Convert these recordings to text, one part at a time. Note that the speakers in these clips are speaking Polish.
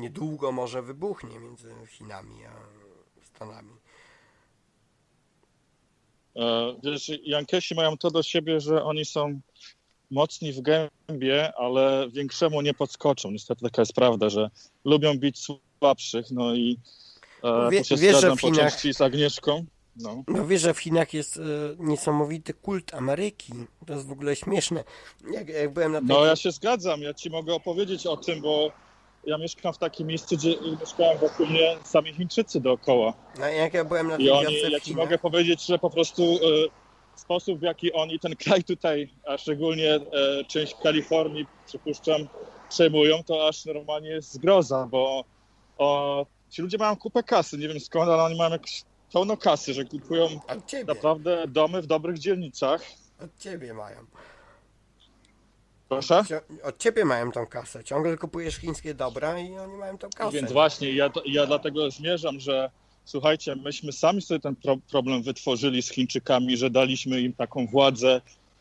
niedługo może wybuchnie między Chinami a Stanami. Wiesz, Jankesi mają to do siebie, że oni są mocni w gębie, ale większemu nie podskoczą. Niestety taka jest prawda, że lubią bić słabszych, no i tu się Wiesz, że zgadzam w po Chinach, części z Agnieszką. No. no wiesz, że w Chinach jest niesamowity kult Ameryki. To jest w ogóle śmieszne. Jak byłem na tej... No ja się zgadzam, ja ci mogę opowiedzieć o tym, bo ja mieszkam w takim miejscu, gdzie mieszkają wokół mnie sami Chińczycy dookoła. No, jak ja byłem na tej I wiosce w ja ci Chinach, mogę powiedzieć, że po prostu sposób, w jaki oni ten kraj tutaj, a szczególnie część Kalifornii, przypuszczam, przejmują, to aż normalnie jest zgroza, bo ci ludzie mają kupę kasy, nie wiem skąd, ale oni mają jakieś pełno kasy, że kupują od ciebie, naprawdę domy w dobrych dzielnicach. od ciebie mają. Proszę? Od ciebie mają tą kasę. Ciągle kupujesz chińskie dobra i oni mają tą kasę. Więc właśnie, ja dlatego zmierzam, że słuchajcie, myśmy sami sobie ten problem wytworzyli z Chińczykami, że daliśmy im taką władzę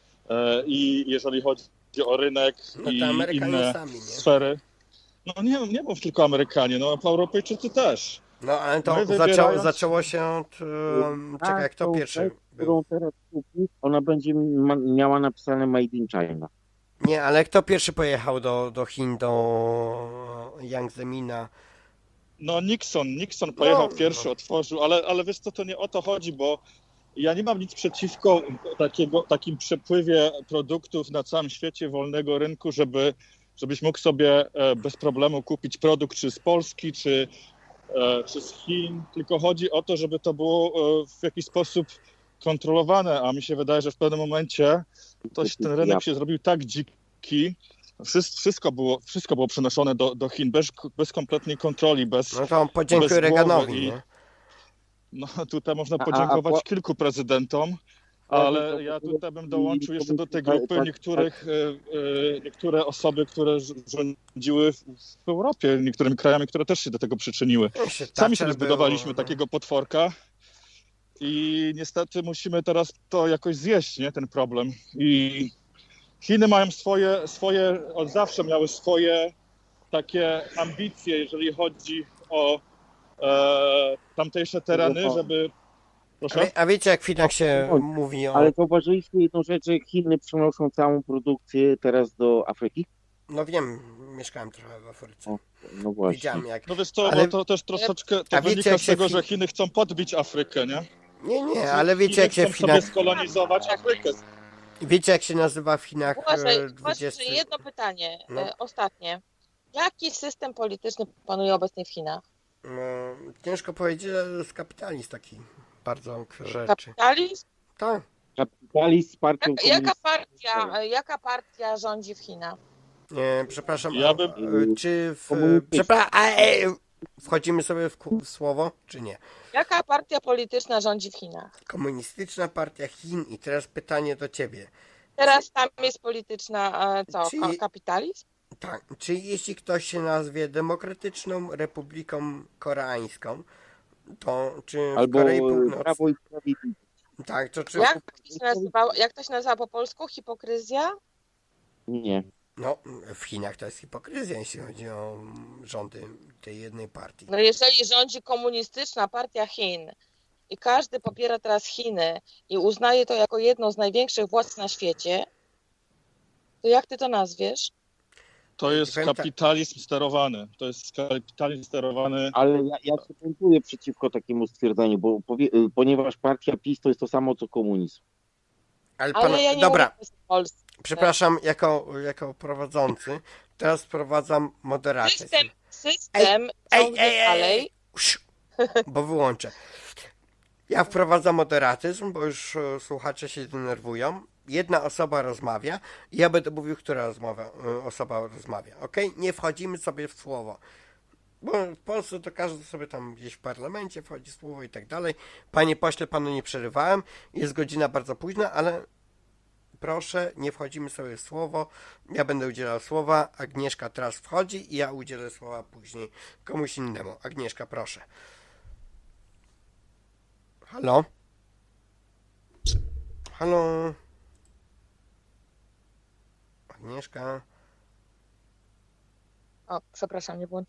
i jeżeli chodzi o rynek No i to Amerykanie inne sami, nie? sfery. No nie mów tylko Amerykanie, no Europejczycy też. No ale to My wybierając- zaczęło się od... czekaj, kto tą pierwszy rzecz, był? którą teraz kupi, ona będzie miała napisane Made in China. Nie, ale kto pierwszy pojechał do Chin, do Jiang Zemina? No Nixon pojechał No, pierwszy, otworzył, ale wiesz co, to nie o to chodzi, bo ja nie mam nic przeciwko takim przepływie produktów na całym świecie wolnego rynku, żebyś mógł sobie bez problemu kupić produkt czy z Polski, czy z Chin, tylko chodzi o to, żeby to było w jakiś sposób kontrolowane, a mi się wydaje, że w pewnym momencie ten rynek się zrobił tak dziki, wszystko było przenoszone do Chin bez kompletnej kontroli, bez No to podziękuję bez głowy Reaganowi, i- nie? No tutaj można podziękować kilku prezydentom, ale ja tutaj bym dołączył jeszcze do tej grupy niektóre osoby, które rządziły w Europie, niektórymi krajami, które też się do tego przyczyniły. Jeszcze Sami Thatcher sobie zbudowaliśmy było, takiego potworka i niestety musimy teraz to jakoś zjeść, nie, ten problem. I Chiny mają swoje, od zawsze miały swoje takie ambicje, jeżeli chodzi o tamtejsze tereny, żeby... Proszę? A wiecie, jak w Chinach się mówi o... Ale zauważyliście jedną rzecz, że Chiny przenoszą całą produkcję teraz do Afryki? No wiem, mieszkałem trochę w Afryce. No właśnie. Widziałem jak... No wiesz co, Ale- bo to też troszeczkę A to wiecie, wynika jak z się tego, Chin- że Chiny chcą podbić Afrykę, nie? Nie, ale wiecie jak się Chiny w chcą Chinach... sobie skolonizować Afrykę. Wiecie jak się nazywa w Chinach Uważaj, 20... jedno pytanie, No. ostatnie. Jaki system polityczny panuje obecnie w Chinach? Ciężko powiedzieć, ale jest kapitalizm taki bardzo rzeczy. Kapitalizm? Tak. Kapitalizm z partią Jaka partia rządzi w Chinach? Przepraszam, Ja bym- czy w... Komunistyczna. Wchodzimy sobie w słowo, czy nie? Jaka partia polityczna rządzi w Chinach? Komunistyczna Partia Chin i teraz pytanie do ciebie. Teraz tam jest polityczna, Czyli- kapitalizm? Tak, czy jeśli ktoś się nazwie Demokratyczną Republiką Koreańską, to czy w Albo Korei Północnej... Prawo i Sprawiedliwość. Tak, to czy... Jak to się nazywa po polsku? Hipokryzja? Nie. No, w Chinach to jest hipokryzja, jeśli chodzi o rządy tej jednej partii. No jeżeli rządzi komunistyczna partia Chin i każdy popiera teraz Chiny i uznaje to jako jedną z największych władz na świecie, to jak ty to nazwiesz? To jest Powiem tak. kapitalizm sterowany. To jest kapitalizm sterowany. Ale ja się buntuję przeciwko takiemu stwierdzeniu, bo ponieważ partia PiS to jest to samo co komunizm. Ale Ale ja nie dobra, mówię w Polsce. przepraszam, jako prowadzący, teraz wprowadzam moderację. System ciągnie dalej. Bo wyłączę. Ja wprowadzam moderatyzm, bo już słuchacze się denerwują. Jedna osoba rozmawia i ja będę mówił, która osoba rozmawia. Ok? Nie wchodzimy sobie w słowo. Bo w Polsce to każdy sobie tam gdzieś w parlamencie wchodzi słowo i tak dalej. Panie pośle, panu nie przerywałem. Jest godzina bardzo późna, ale proszę, nie wchodzimy sobie w słowo. Ja będę udzielał słowa. Agnieszka teraz wchodzi i ja udzielę słowa później komuś innemu. Agnieszka, proszę. Halo? Halo? Agnieszka? O, przepraszam, nie było